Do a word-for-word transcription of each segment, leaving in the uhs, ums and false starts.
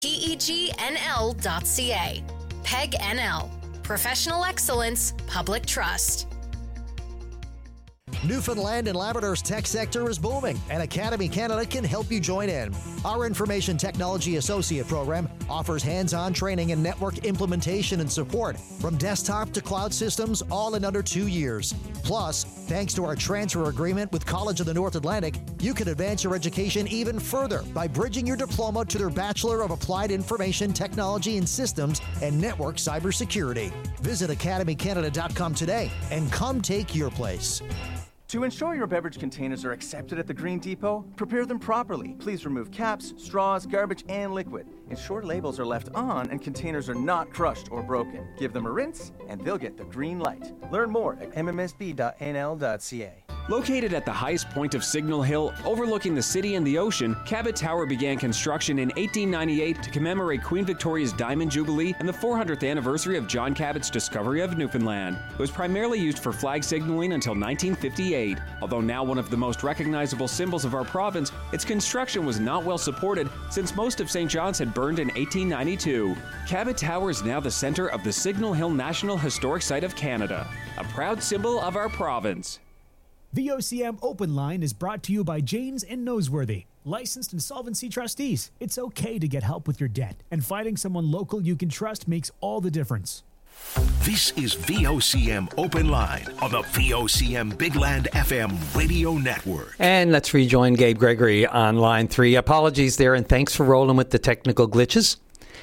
P E G N L dot C A. P E G N L. Professional excellence, public trust. Newfoundland and Labrador's tech sector is booming, and Academy Canada can help you join in. Our Information Technology Associate program offers hands-on training in network implementation and support, from desktop to cloud systems, all in under two years. Plus, thanks to our transfer agreement with College of the North Atlantic, you can advance your education even further by bridging your diploma to their Bachelor of Applied Information Technology and Systems and Network Cybersecurity. Visit academy canada dot com today and come take your place. To ensure your beverage containers are accepted at the Green Depot, prepare them properly. Please remove caps, straws, garbage, and liquid. Ensure labels are left on and containers are not crushed or broken. Give them a rinse and they'll get the green light. Learn more at m m s b dot n l dot c a. Located at the highest point of Signal Hill, overlooking the city and the ocean, Cabot Tower began construction in eighteen ninety-eight to commemorate Queen Victoria's Diamond Jubilee and the four hundredth anniversary of John Cabot's discovery of Newfoundland. It was primarily used for flag signaling until nineteen fifty-eight. Although now one of the most recognizable symbols of our province, its construction was not well supported since most of Saint John's had burned in eighteen ninety-two. Cabot Tower is now the center of the Signal Hill National Historic Site of Canada, a proud symbol of our province. The O C M Open Line is brought to you by Janes and Noseworthy, licensed insolvency trustees. It's okay to get help with your debt, and finding someone local you can trust makes all the difference. This is V O C M Open Line on the V O C M Big Land F M radio network. And let's rejoin Gabe Gregory on line three. Apologies there, and thanks for rolling with the technical glitches.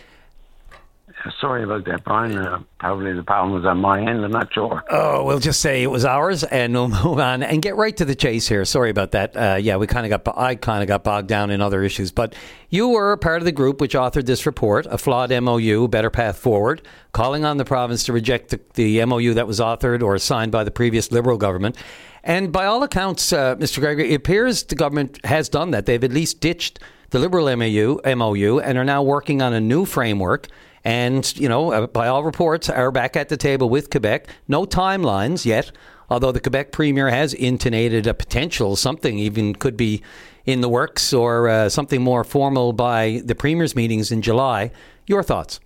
Sorry about that, Brian. Uh, probably the problem was on my end. I'm not sure. Oh, we'll just say it was ours, and we'll move on and get right to the chase here. Sorry about that. Uh, yeah, we kind of got I kind of got bogged down in other issues, but you were part of the group which authored this report, a flawed M O U, Better Path Forward, calling on the province to reject the, the M O U that was authored or signed by the previous Liberal government. And by all accounts, uh, Mister Gregory, it appears the government has done that. They've at least ditched the Liberal M O U, M O U, and are now working on a new framework. And, you know, uh, by all reports, are back at the table with Quebec. No timelines yet, although the Quebec Premier has intonated a potential, something even could be in the works, or uh, something more formal by the Premier's meetings in July. Your thoughts?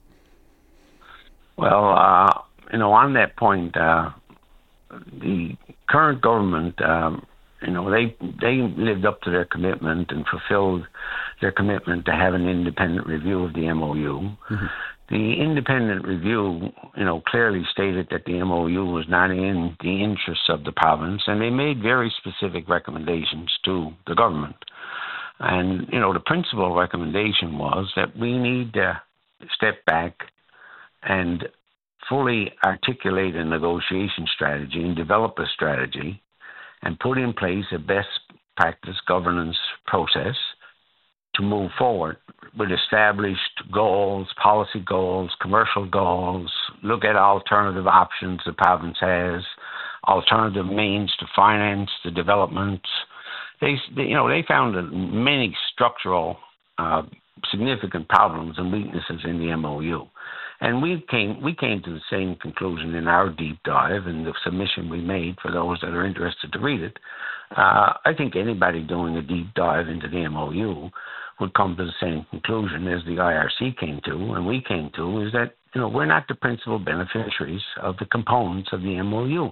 Well, uh, you know, on that point, uh, the current government, um, you know, they they lived up to their commitment and fulfilled their commitment to have an independent review of the M O U. Mm-hmm. The independent review, you know, clearly stated that the M O U was not in the interests of the province, and they made very specific recommendations to the government. And, you know, the principal recommendation was that we need to step back and fully articulate a negotiation strategy and develop a strategy and put in place a best practice governance process to move forward with established goals, policy goals, commercial goals, look at alternative options the province has, alternative means to finance the development. They, they you know, they found many structural uh, significant problems and weaknesses in the M O U. And we came we came to the same conclusion in our deep dive and the submission we made for those that are interested to read it. Uh, I think anybody doing a deep dive into the M O U would come to the same conclusion as the I R C came to, and we came to, is that, you know, we're not the principal beneficiaries of the components of the M O U.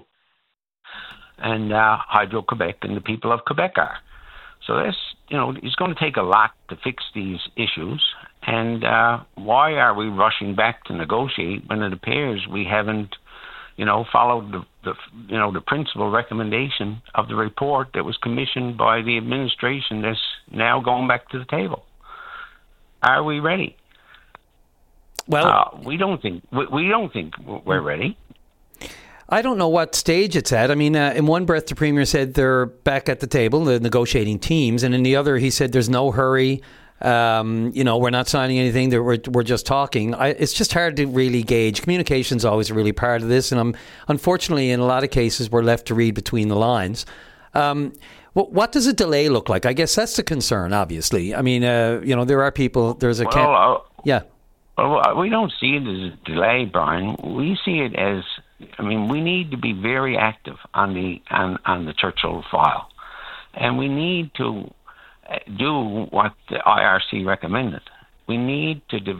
And uh, Hydro-Quebec and the people of Quebec are. So that's, you know, it's going to take a lot to fix these issues. And uh, why are we rushing back to negotiate when it appears we haven't, you know, followed the, the, you know, the principal recommendation of the report that was commissioned by the administration that's now going back to the table? Are we ready? Well, uh, we don't think we, we don't think we're ready. I don't know what stage it's at. I mean, uh, in one breath, the Premier said they're back at the table, the negotiating teams, and in the other, he said there's no hurry. Um, you know, we're not signing anything. That we're we're just talking. I, it's just hard to really gauge. Communication's always a really part of this, and I'm unfortunately in a lot of cases we're left to read between the lines. Um, what, what does a delay look like? I guess that's the concern. Obviously, I mean, uh, you know, there are people. There's a well, camp- uh, yeah. Well, we don't see it as a delay, Brian. We see it as, I mean, we need to be very active on the on, on the Churchill file, and we need to do what the I R C recommended, We need to develop